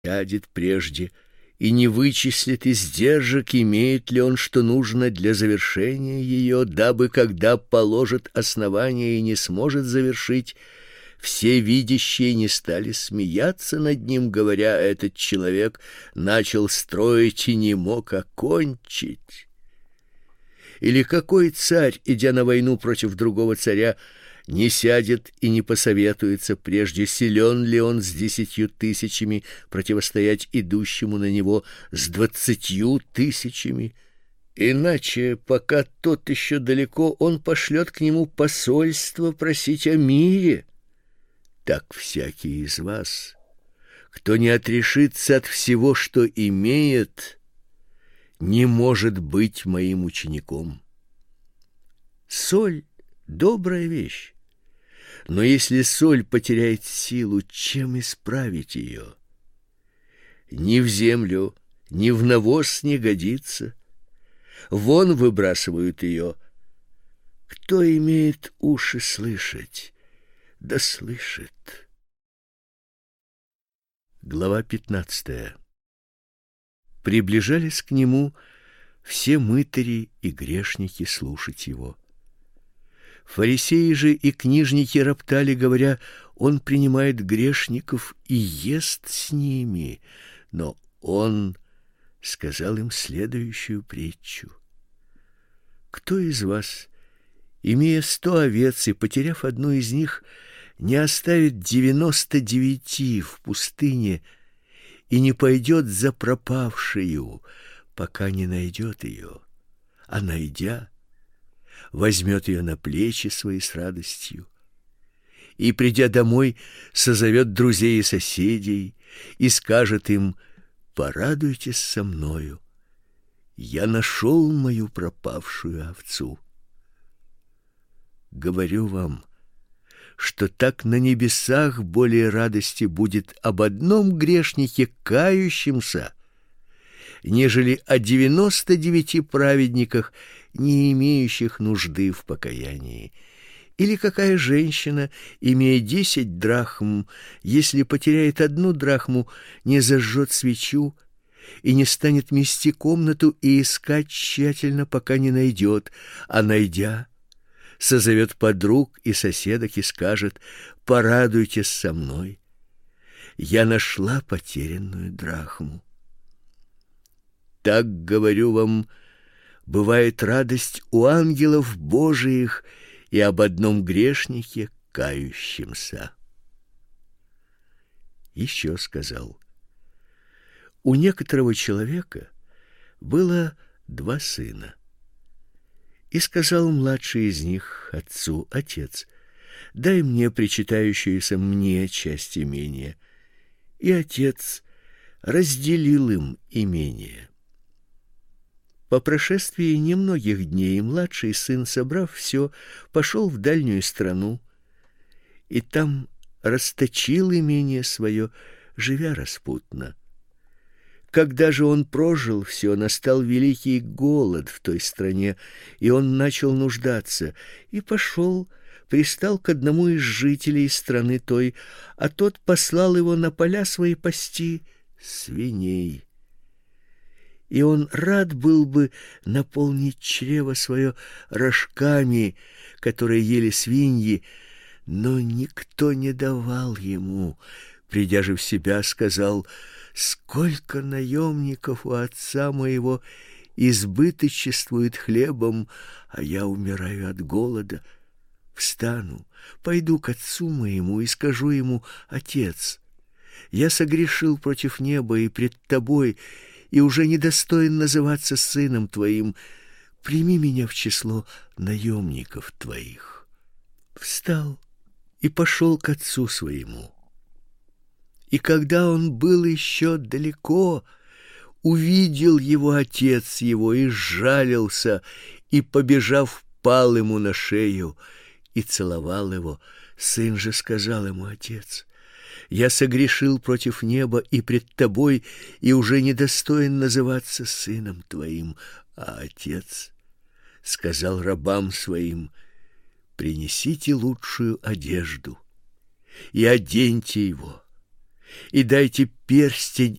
сядет прежде и не вычислит издержек, имеет ли он что нужно для завершения ее, дабы, когда положит основание и не сможет завершить, все видящие не стали смеяться над ним, говоря: этот человек начал строить и не мог окончить. Или какой царь, идя на войну против другого царя, не сядет и не посоветуется прежде, силен ли он с 10 000 противостоять идущему на него с 20 000? Иначе, пока тот еще далеко, он пошлет к нему посольство просить о мире. Так всякий из вас, кто не отрешится от всего, что имеет, не может быть моим учеником. Соль — добрая вещь, но если соль потеряет силу, чем исправить ее? Ни в землю, ни в навоз не годится. Вон выбрасывают ее. Кто имеет уши слышать, да слышит. Глава 15. Приближались к нему все мытари и грешники слушать его. Фарисеи же и книжники роптали, говоря: он принимает грешников и ест с ними. Но он сказал им следующую притчу: кто из вас, имея 100 овец и потеряв одну из них, не оставит 99 в пустыне и не пойдет за пропавшую, пока не найдет ее, а найдя, возьмет ее на плечи свои с радостью, и, придя домой, созовет друзей и соседей и скажет им: порадуйтесь со мною, я нашел мою пропавшую овцу. Говорю вам, что так на небесах более радости будет об одном грешнике, кающемся, нежели о 99 праведниках, не имеющих нужды в покаянии. Или какая женщина, имея 10 драхм, если потеряет 1 драхму, не зажжет свечу и не станет мести комнату и искать тщательно, пока не найдет, а найдя, созовет подруг и соседок и скажет: порадуйтесь со мной, я нашла потерянную драхму. Так, говорю вам, бывает радость у ангелов Божиих и об одном грешнике, кающемся. Еще сказал: у некоторого человека было 2 сына. И сказал младший из них отцу: отец, дай мне причитающуюся мне часть имения. И отец разделил им имение. По прошествии немногих дней младший сын, собрав все, пошел в дальнюю страну и там расточил имение свое, живя распутно. Когда же он прожил все, настал великий голод в той стране, и он начал нуждаться, и пошел, пристал к одному из жителей страны той, а тот послал его на поля свои пасти свиней. И он рад был бы наполнить чрево свое рожками, которые ели свиньи, но никто не давал ему. Придя же в себя, сказал: сколько наемников у отца моего избыточествует хлебом, а я умираю от голода. Встану, пойду к отцу моему и скажу ему: отец, я согрешил против неба и пред тобой, и уже недостоин называться сыном твоим. Прими меня в число наемников твоих. Встал и пошел к отцу своему. И когда он был еще далеко, увидел его отец его и сжалился, и, побежав, пал ему на шею и целовал его. Сын же сказал ему: отец, я согрешил против неба и пред тобой, и уже недостоин называться сыном твоим. А отец сказал рабам своим: принесите лучшую одежду и оденьте его, и дайте перстень